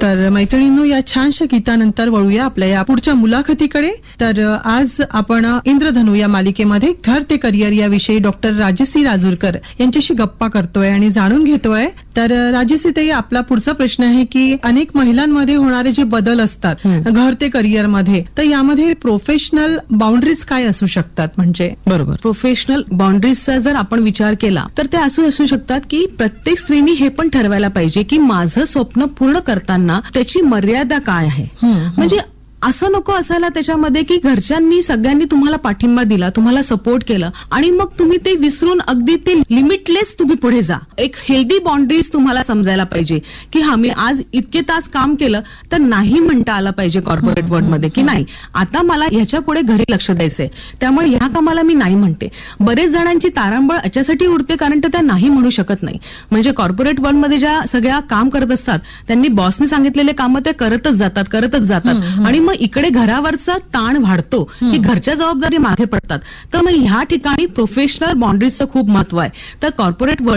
तर मैत्रिणींनो, या छानशा गीतानंतर वळूया आपल्या या पुढच्या मुलाखतीकडे. तर आज आपण इंद्रधनु या मालिकेमध्ये घर ते करिअर याविषयी डॉक्टर राजश्री राजूरकर यांच्याशी गप्पा करतोय आणि जाणून घेतोय. तर राजश्री ताई, आपला पुढचा प्रश्न आहे की अनेक महिलांमध्ये होणारे जे बदल असतात घर ते करिअर मध्ये, तर यामध्ये प्रोफेशनल बाउंड्रीज काय असू शकतात? म्हणजे बरोबर, प्रोफेशनल बाउंड्रीजचा जर आपण विचार केला तर ते असू शकतात की प्रत्येक स्त्रीने हे पण ठरवायला पाहिजे की माझं स्वप्न पूर्ण करताना त्याची मर्यादा काय आहे. म्हणजे असं नको असायला त्याच्यामध्ये की घरच्यांनी सगळ्यांनी तुम्हाला पाठिंबा दिला, तुम्हाला सपोर्ट केलं आणि मग तुम्ही ते विसरून अगदी ते लिमिटलेस तुम्ही पुढे जा. एक हेल्दी बाउंड्रीज तुम्हाला समजायला पाहिजे की हा मी आज इतके तास काम केलं तर नाही म्हणता आलं पाहिजे कॉर्पोरेट वर्ल्ड मध्ये की नाही, आता मला ह्याच्या पुढे घरी लक्ष द्यायचंय, त्यामुळे ह्या कामाला मी नाही म्हणते. बरेच जणांची तारांबळ याच्यासाठी उडते कारण त्या नाही म्हणू शकत नाही. म्हणजे कॉर्पोरेट वर्ल्ड मध्ये ज्या सगळ्या काम करत असतात त्यांनी बॉसने सांगितलेले कामं ते करतच जातात आणि मग इकडे घरावरचा ताण वाढतो की घरच्या जबाबदारी मागे पडतात. तर मग ह्या ठिकाणी प्रोफेशनल बाउंड्रीजचं खूप महत्व आहे. तर कॉर्पोरेट वर्ल्ड